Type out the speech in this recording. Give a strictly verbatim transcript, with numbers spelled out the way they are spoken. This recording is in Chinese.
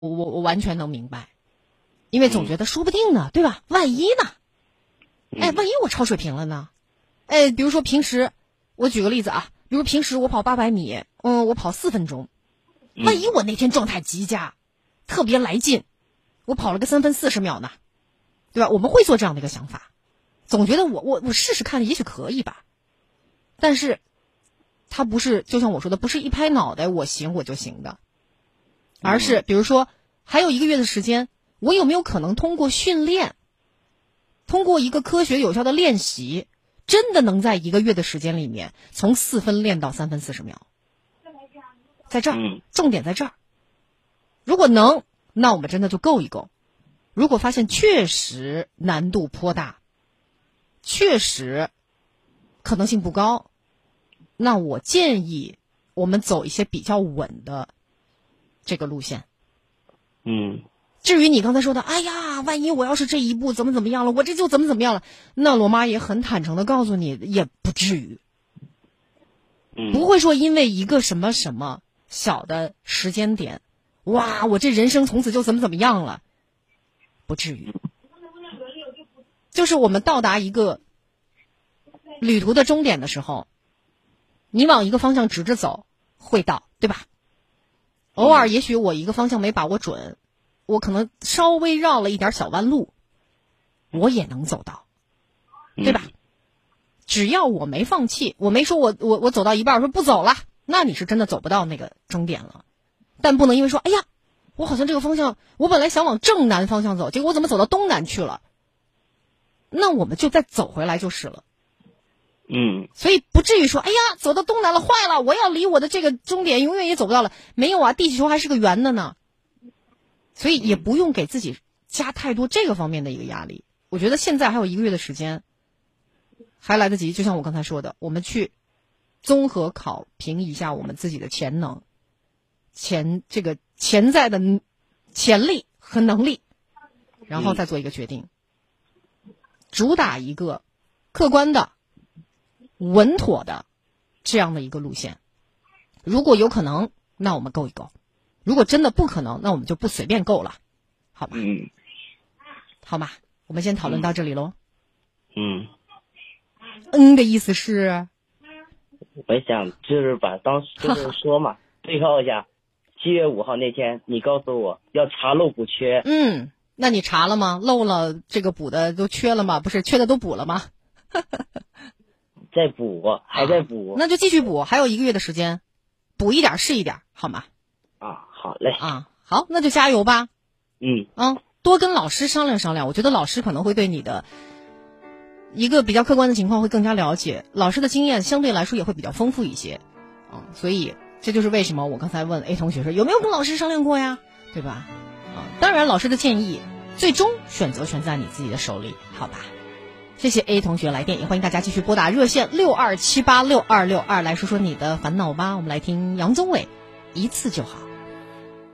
我我我完全能明白，因为总觉得说不定呢，对吧？万一呢？哎，万一我超水平了呢？哎，比如说平时，我举个例子啊，比如平时我跑八百米，嗯，我跑四分钟，万一我那天状态极佳，特别来劲，我跑了个三分四十秒呢，对吧？我们会做这样的一个想法，总觉得我我我试试看，也许可以吧。但是，它不是就像我说的，不是一拍脑袋我行我就行的，而是比如说还有一个月的时间，我有没有可能通过训练？通过一个科学有效的练习，真的能在一个月的时间里面从四分练到三分四十秒，在这儿，重点在这儿。如果能，那我们真的就够一够。如果发现确实难度颇大，确实可能性不高，那我建议我们走一些比较稳的这个路线。 嗯。 至于你刚才说的，哎呀，万一我要是这一步怎么怎么样了，我这就怎么怎么样了，那罗妈也很坦诚的告诉你，也不至于，不会说因为一个什么什么小的时间点，哇，我这人生从此就怎么怎么样了，不至于。就是我们到达一个旅途的终点的时候，你往一个方向直着走，会到，对吧？偶尔也许我一个方向没把握准，我可能稍微绕了一点小弯路，我也能走到，对吧？只要我没放弃，我没说我我我走到一半说不走了，那你是真的走不到那个终点了。但不能因为说，哎呀，我好像这个方向，我本来想往正南方向走，结果我怎么走到东南去了？那我们就再走回来就是了。 嗯， 所以不至于说，哎呀，走到东南了，坏了，我要离我的这个终点永远也走不到了。没有啊，地球还是个圆的呢。所以也不用给自己加太多这个方面的一个压力。我觉得现在还有一个月的时间，还来得及。就像我刚才说的，我们去综合考评一下我们自己的潜能、潜这个潜在的潜力和能力，然后再做一个决定，主打一个客观的、稳妥的这样的一个路线。如果有可能，那我们够一够。如果真的不可能，那我们就不随便够了，好吧？ 嗯， 好吧，我们先讨论到这里喽。 嗯， 嗯的意思是， 我想就是把当时就是说嘛，对照一下，七月五号那天，你告诉我要查漏补缺。 嗯，那你查了吗？漏了这个补的都缺了吗？不是缺的都补了吗？ 在补，还在补、 啊，那就继续补，还有一个月的时间，补一点是一点，好吗？ 啊，好嘞。 啊，好，那就加油吧。 嗯， 啊，多跟老师商量商量，我觉得老师可能会对你的一个比较客观的情况会更加了解，老师的经验相对来说也会比较丰富一些。啊，所以这就是为什么我刚才问 A 同学说有没有跟老师商量过呀，对吧？啊，当然老师的建议最终选择权在你自己的手里，好吧？谢谢 A 同学来电，也欢迎大家继续拨打热线六二七八六二六二来说说你的烦恼吧。我们来听杨宗纬，一次就好。